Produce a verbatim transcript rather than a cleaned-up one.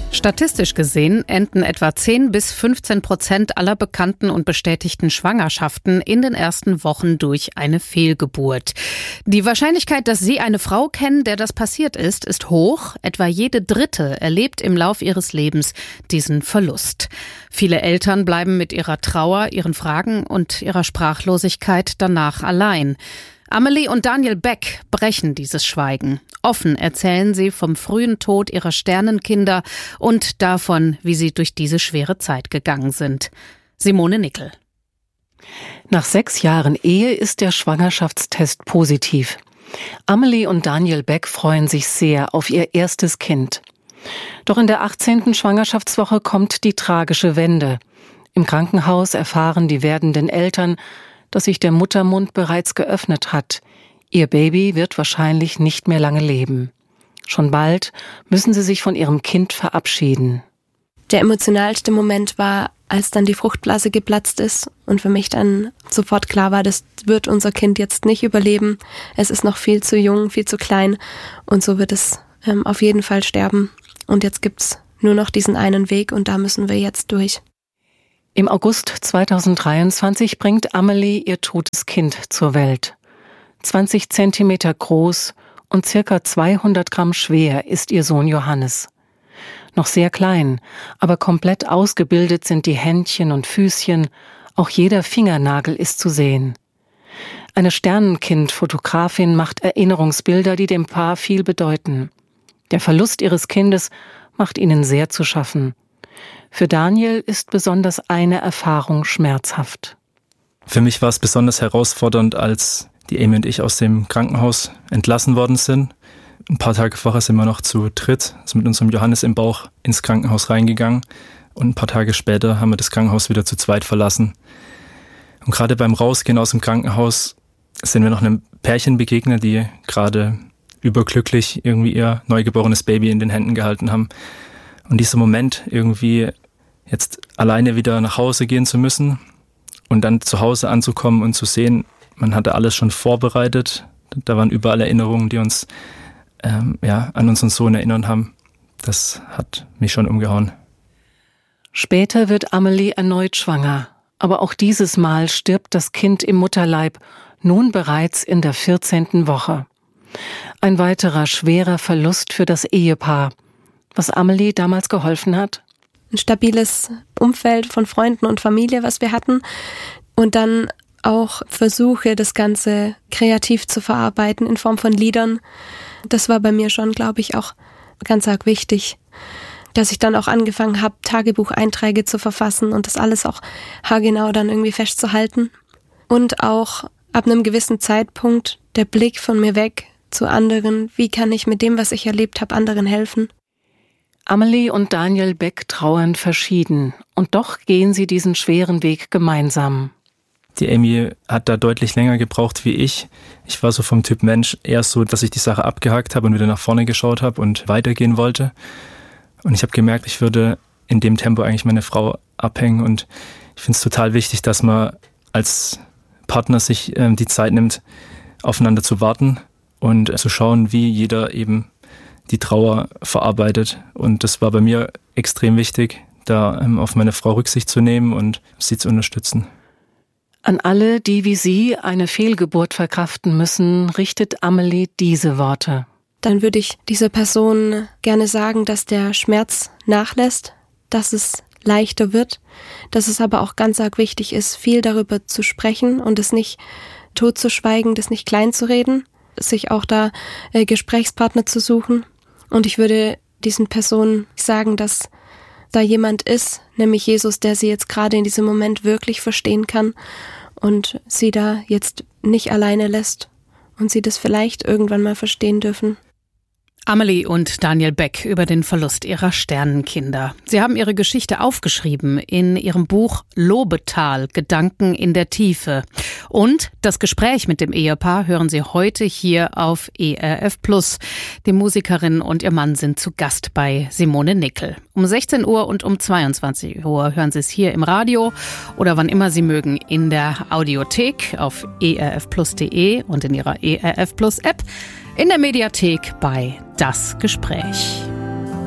Statistisch gesehen enden etwa zehn bis fünfzehn Prozent aller bekannten und bestätigten Schwangerschaften in den ersten Wochen durch eine Fehlgeburt. Die Wahrscheinlichkeit, dass Sie eine Frau kennen, der das passiert ist, ist hoch. Etwa jede Dritte erlebt im Lauf ihres Lebens diesen Verlust. Viele Eltern bleiben mit ihrer Trauer, ihren Fragen und ihrer Sprachlosigkeit danach allein. Amelie und Daniel Beck brechen dieses Schweigen. Offen erzählen sie vom frühen Tod ihrer Sternenkinder und davon, wie sie durch diese schwere Zeit gegangen sind. Simone Nickel. Nach sechs Jahren Ehe ist der Schwangerschaftstest positiv. Amelie und Daniel Beck freuen sich sehr auf ihr erstes Kind. Doch in der achtzehnten Schwangerschaftswoche kommt die tragische Wende. Im Krankenhaus erfahren die werdenden Eltern, dass sich der Muttermund bereits geöffnet hat. Ihr Baby wird wahrscheinlich nicht mehr lange leben. Schon bald müssen sie sich von ihrem Kind verabschieden. Der emotionalste Moment war, als dann die Fruchtblase geplatzt ist und für mich dann sofort klar war, das wird unser Kind jetzt nicht überleben. Es ist noch viel zu jung, viel zu klein und so wird es ähm, auf jeden Fall sterben. Und jetzt gibt's nur noch diesen einen Weg und da müssen wir jetzt durch. Im August zweitausenddreiundzwanzig bringt Amelie ihr totes Kind zur Welt. zwanzig Zentimeter groß und circa zweihundert Gramm schwer ist ihr Sohn Johannes. Noch sehr klein, aber komplett ausgebildet sind die Händchen und Füßchen, auch jeder Fingernagel ist zu sehen. Eine Sternenkind-Fotografin macht Erinnerungsbilder, die dem Paar viel bedeuten. Der Verlust ihres Kindes macht ihnen sehr zu schaffen. Für Daniel ist besonders eine Erfahrung schmerzhaft. Für mich war es besonders herausfordernd, als die Amy und ich aus dem Krankenhaus entlassen worden sind. Ein paar Tage vorher sind wir noch zu dritt, also mit unserem Johannes im Bauch, ins Krankenhaus reingegangen. Und ein paar Tage später haben wir das Krankenhaus wieder zu zweit verlassen. Und gerade beim Rausgehen aus dem Krankenhaus sind wir noch einem Pärchen begegnet, die gerade überglücklich irgendwie ihr neugeborenes Baby in den Händen gehalten haben. Und dieser Moment, irgendwie jetzt alleine wieder nach Hause gehen zu müssen und dann zu Hause anzukommen und zu sehen, man hatte alles schon vorbereitet. Da waren überall Erinnerungen, die uns ähm, ja, an unseren Sohn erinnert haben. Das hat mich schon umgehauen. Später wird Amelie erneut schwanger. Aber auch dieses Mal stirbt das Kind im Mutterleib, nun bereits in der vierzehnten Woche. Ein weiterer schwerer Verlust für das Ehepaar. Was Amelie damals geholfen hat? Ein stabiles Umfeld von Freunden und Familie, was wir hatten. Und dann auch Versuche, das Ganze kreativ zu verarbeiten in Form von Liedern. Das war bei mir schon, glaube ich, auch ganz arg wichtig. Dass ich dann auch angefangen habe, Tagebucheinträge zu verfassen und das alles auch haargenau dann irgendwie festzuhalten. Und auch ab einem gewissen Zeitpunkt der Blick von mir weg zu anderen. Wie kann ich mit dem, was ich erlebt habe, anderen helfen? Amelie und Daniel Beck trauern verschieden und doch gehen sie diesen schweren Weg gemeinsam. Die Amy hat da deutlich länger gebraucht wie ich. Ich war so vom Typ Mensch eher so, dass ich die Sache abgehakt habe und wieder nach vorne geschaut habe und weitergehen wollte. Und ich habe gemerkt, ich würde in dem Tempo eigentlich meine Frau abhängen und ich finde es total wichtig, dass man als Partner sich äh, die Zeit nimmt, aufeinander zu warten und äh, zu schauen, wie jeder eben die Trauer verarbeitet. Und das war bei mir extrem wichtig, da ähm, auf meine Frau Rücksicht zu nehmen und sie zu unterstützen. An alle, die wie Sie eine Fehlgeburt verkraften müssen, richtet Amelie diese Worte. Dann würde ich dieser Person gerne sagen, dass der Schmerz nachlässt, dass es leichter wird, dass es aber auch ganz arg wichtig ist, viel darüber zu sprechen und es nicht totzuschweigen, das nicht klein zu reden, sich auch da äh, Gesprächspartner zu suchen. Und ich würde diesen Personen sagen, dass da jemand ist, nämlich Jesus, der sie jetzt gerade in diesem Moment wirklich verstehen kann und sie da jetzt nicht alleine lässt und sie das vielleicht irgendwann mal verstehen dürfen. Amelie und Daniel Beck über den Verlust ihrer Sternenkinder. Sie haben ihre Geschichte aufgeschrieben in ihrem Buch Lobetal, Gedanken in der Tiefe. Und das Gespräch mit dem Ehepaar hören Sie heute hier auf E R F Plus. Die Musikerin und ihr Mann sind zu Gast bei Simone Nickel. Um sechzehn Uhr und um zweiundzwanzig Uhr hören Sie es hier im Radio oder wann immer Sie mögen in der Audiothek auf e r f plus punkt d e und in Ihrer E R F Plus App. In der Mediathek bei Das Gespräch.